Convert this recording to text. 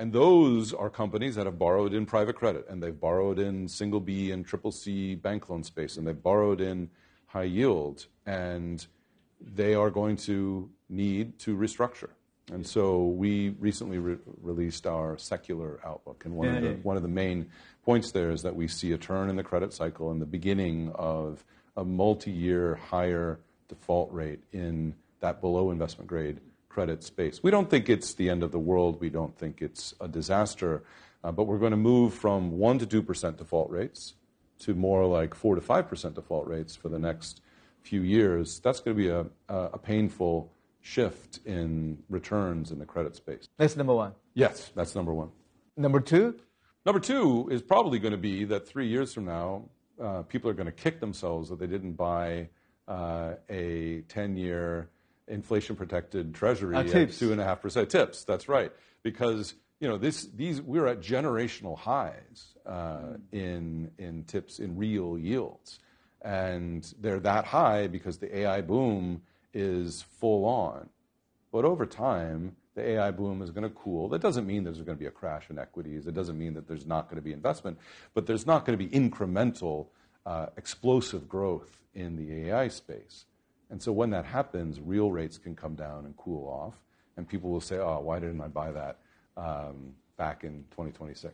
And those are companies that have borrowed in private credit, and they've borrowed in single B and triple C bank loan space, and they've borrowed in high yield, and they are going to need to restructure. And so we recently released our secular outlook, and one of the main points there is that we see a turn in the credit cycle and the beginning of a multi-year higher default rate in that below investment grade credit space. We don't think it's the end of the world. We don't think it's a disaster, but we're going to move from 1 to 2% default rates to more like 4 to 5% default rates for the next few years. That's going to be a painful shift in returns in the credit space. That's number one. Yes, that's number one. Number two? Number two is probably going to be that 3 years from now, people are going to kick themselves that they didn't buy a 10-year inflation-protected treasury at 2.5% tips. That's right, because we're at generational highs in tips in real yields, and they're that high because the AI boom is full on. But over time, the AI boom is going to cool. That doesn't mean there's going to be a crash in equities. It doesn't mean that there's not going to be investment, but there's not going to be incremental, explosive growth in the AI space. And so when that happens, real rates can come down and cool off, and people will say, oh, why didn't I buy that back in 2026?